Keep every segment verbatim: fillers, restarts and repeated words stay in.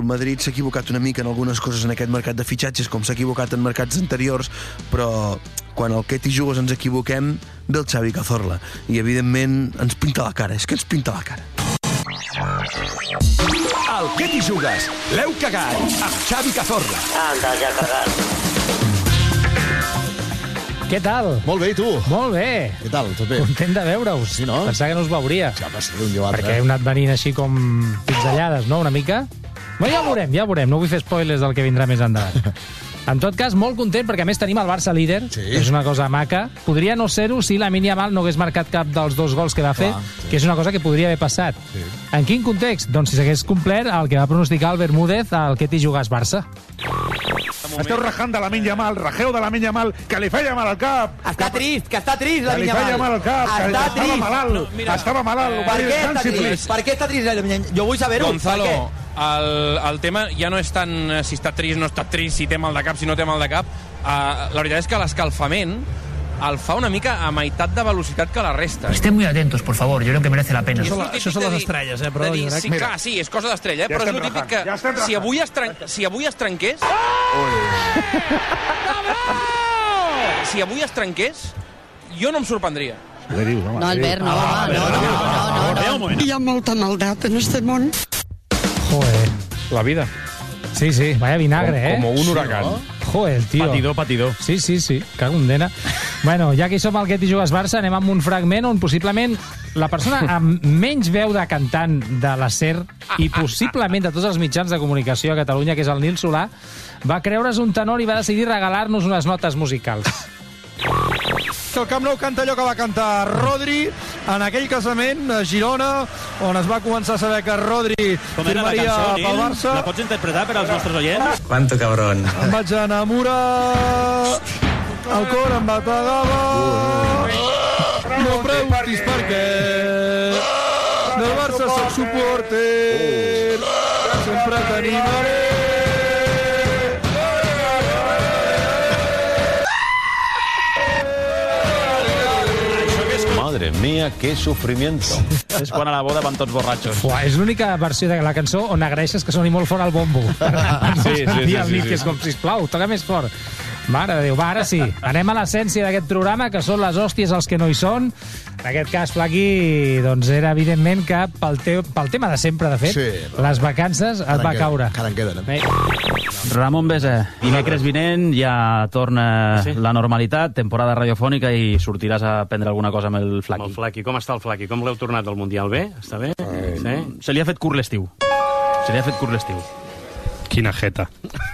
Madrid s'ha equivocat una mica en algunes coses en aquest mercat de fitxatges, com s'ha equivocat en mercats anteriors, però quan el Quet i jugues ens equivoquem, ve el Xavi Cazorla. I, evidentment, ens pinta la cara. És que ens pinta la cara. El Quet i jugues, l'heu cagat, amb Xavi Cazorla. Anda, ja cagat. Què tal? Molt bé, i tu? Molt bé. Què tal? Tot bé? Content de veure-us. Sí, no? Pensava que no us veuria. Ja va ser un i l'altre. Perquè heu anat venint així com pinzellades, no?, una mica. Bueno, ja ho veurem, ja ho veurem. No vull fer spoilers del que vindrà més endavant. En tot cas, molt content, perquè a més tenim el Barça líder. Sí. És una cosa maca. Podria no ser-ho si Lamine Yamal no hagués marcat cap dels dos gols que va fer, Clar, sí. que és una cosa que podria haver passat. Sí. En quin context? Doncs si s'hagués complert el que va pronosticar el Bermúdez al Quet i jugàs Barça. Esteu rajant de Lamine Yamal, rajeu de Lamine Yamal, que li feia mal al cap. Està trist, que està trist, Que li Lamine feia Yamal. mal al cap, que Està estava trist. malalt. No, mira, estava malalt. Per què està Descansi, trist? please. Per què està trist, Lamine Yamal? Jo vull saber-ho. Gonzalo, Per què? el, el tema ja no és tant eh, si està trist, no està trist, si té mal de cap, si no té mal de cap. Uh, la veritat és que l'escalfament el fa una mica a meitat de velocitat que la resta. Estén muy atentos, por favor, yo creo que merece la pena. I és lo Això típic són de les dir- estrelles, eh, però de dir, jo crec- sí, Mira. clar, sí, és cosa d'estrella, eh, Ja però és estem lo típic rajant, que ja estem si rajant. avui es, tren... si avui es trenqués... Si avui es trenqués, jo no em sorprendria. Què dius, home? No, Albert, no, home, no, no, no, no, no. Hi ha molta maldat en este món. Joder. La vida. Sí, sí, vaya vinagre, eh? Como un huracán. Joder, tio. Patidor, patidor. Sí, sí, sí, cago en dena. Bueno, ja que hi som al Quet i jugues Barça, anem amb un fragment on possiblement la persona amb menys veu de cantant de la SER i possiblement de tots els mitjans de comunicació a Catalunya, que és el Nil Solà, va creure's un tenor i va decidir regalar-nos unes notes musicals. Que el Camp Nou canta allò que va cantar Rodri en aquell casament a Girona, on es va començar a saber que Rodri firmaria pel Barça. La pots interpretar per als nostres oients? Quanto cabrón. Em vaig enamorar, el cor em bategava, no preguntis per què, del Barça soc suporter, sempre t'animaré. Madre mía, qué sufrimiento. És quan a la boda van tots borratxos. Uà, és l'única versió de la cançó on agraeixes que soni molt fort el bombo. Sí, sí, sí, I el sí, Nil, sí. que és com, sisplau, toca més fort. Mare de Déu, va, ara sí. Anem a l'essència d'aquest programa, que són les hòsties els que no hi són. En aquest cas, Flaqui, doncs era evidentment que pel, teu, pel tema de sempre, de fet, Sí, les vacances et va caure. Encara en queden, eh? Ramon Besa, dimecres vinent ja torna Sí. la normalitat, temporada radiofònica, i sortiràs a prendre alguna cosa amb el Flaqui. Amb el Flaqui. Com està el Flaqui? Com l'heu tornat del Mundial? Bé? Està bé? Sí? Se li ha fet curt l'estiu. Se li ha fet curt l'estiu. Quina jeta.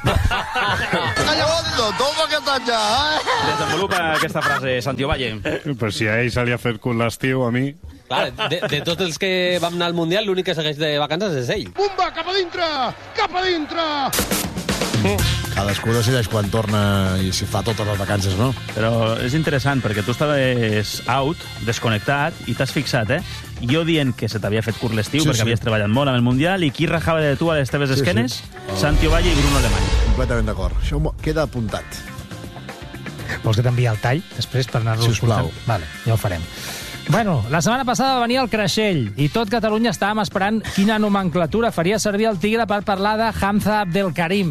Desenvolupa aquesta frase, Santi Ovalle. Però si a ell se li ha fet cul l'estiu, a mi... Clar, de, de tots els que vam anar al Mundial, l'únic que segueix de vacances és ell. Bumba, cap a dintre! Cap a dintre! Cadascú decideix quan torna i si fa totes les vacances, no? Però és interessant, perquè tu estaves out, desconnectat, i t'has fixat, eh? Jo dient que se t'havia fet curt l'estiu, Sí, perquè sí. havies treballat molt amb el Mundial, i qui rajava de tu a les teves Sí, esquenes? sí. Santi Ovalle i Bruno Alemany. Completament d'acord. Això mo- queda apuntat. Vols que t'enviï el tall després per anar-lo Sisplau. escoltant? Vale, ja ho farem. Bueno, la setmana passada va venir el Creixell i tot Catalunya estàvem esperant quina nomenclatura faria servir el Tigre per parlar de Hamza Abdelkarim.